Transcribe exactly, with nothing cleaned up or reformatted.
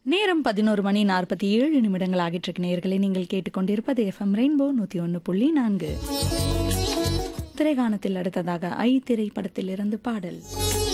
நேரம் பதினொரு மணி நாற்பத்தி ஏழு நிமிடங்கள் ஆகிட்டு இருக்கு நேயர்களை நீங்கள் கேட்டுக்கொண்டிருப்பது எஃப்எம் ரெயின்போ நூத்தி ஒன்று புள்ளி நான்கு. திரைகாணத்தில் அடுத்ததாக ஐ திரைப்படத்தில் இருந்து பாடல்.